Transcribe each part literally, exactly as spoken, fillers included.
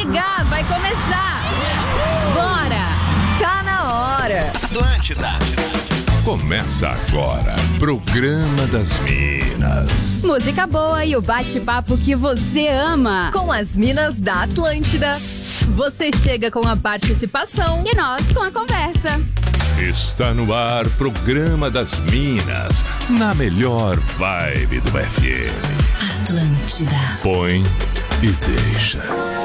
ligar, vai começar. Bora! Tá na hora. Atlântida. Começa agora, Programa das Minas. Música boa e o bate-papo que você ama. Com as minas da Atlântida. Você chega com a participação E nós com a conversa. Está no ar, Programa das Minas, na melhor vibe do F M. Atlântida. Põe e deixa.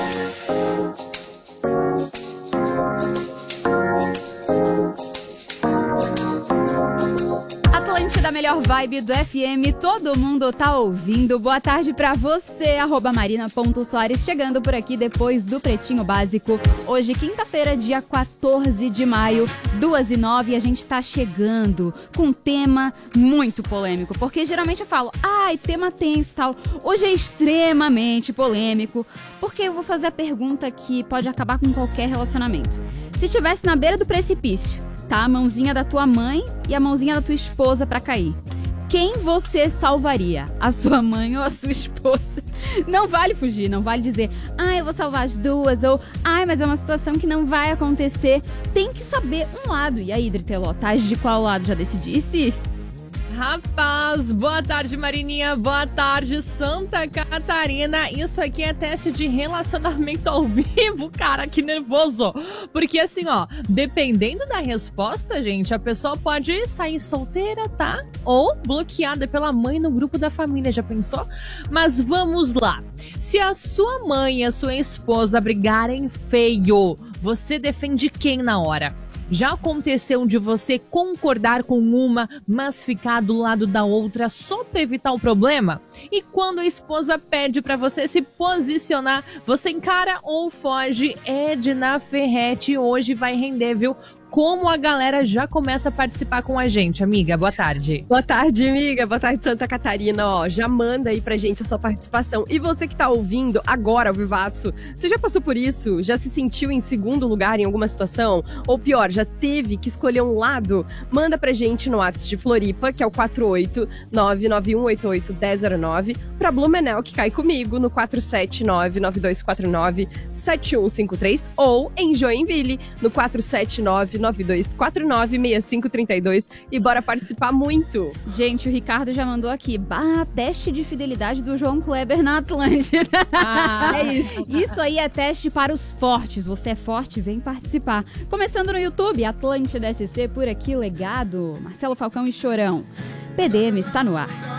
Da melhor vibe do F M, todo mundo tá ouvindo. Boa tarde pra você, arroba marina.soares, chegando por aqui depois do Pretinho Básico. Hoje, quinta-feira, dia quatorze de maio, duas e nove, e a gente tá chegando com um tema muito polêmico, porque geralmente eu falo, ai, tema tenso e tal. Hoje é extremamente polêmico, porque eu vou fazer a pergunta que pode acabar com qualquer relacionamento. Se estivesse na beira do precipício, tá? A mãozinha da tua mãe e a mãozinha da tua esposa pra cair. Quem você salvaria? A sua mãe ou a sua esposa? Não vale fugir, não vale dizer, ah, eu vou salvar as duas, ou, ai, mas é uma situação que não vai acontecer. Tem que saber um lado. E aí, Driteló, tá de qual lado? Já decidisse? Rapaz, boa tarde, Marininha, boa tarde, Santa Catarina. Isso aqui é teste de relacionamento ao vivo, cara, que nervoso. Porque assim, ó, dependendo da resposta, gente, a pessoa pode sair solteira, tá? Ou bloqueada pela mãe no grupo da família, já pensou? Mas vamos lá. Se a sua mãe e a sua esposa brigarem feio, você defende quem na hora? Já aconteceu de você concordar com uma, mas ficar do lado da outra só pra evitar o problema? E quando a esposa pede pra você se posicionar, você encara ou foge? Edna Ferretti hoje vai render, viu? Como a galera já começa a participar com a gente, amiga. Boa tarde. Boa tarde, amiga. Boa tarde, Santa Catarina. Ó, já manda aí pra gente a sua participação. E você que tá ouvindo agora, ao vivaço, você já passou por isso? Já se sentiu em segundo lugar em alguma situação? Ou pior, já teve que escolher um lado? Manda pra gente no WhatsApp de Floripa, que é o quatro oito nove nove um oito oito um zero zero nove. Pra Blumenau, que cai comigo, no quatro sete nove nove dois quatro nove sete um cinco três. Ou em Joinville, no quatro sete nove nove dois quatro nove seis cinco três dois, e bora participar muito. Gente, o Ricardo já mandou aqui, bah, teste de fidelidade do João Kleber na Atlântida. Ah, é isso. Isso aí é teste para os fortes. Você é forte, vem participar. Começando no YouTube, Atlântida S C, por aqui, Legado, Marcelo Falcão e Chorão. P D M está no ar.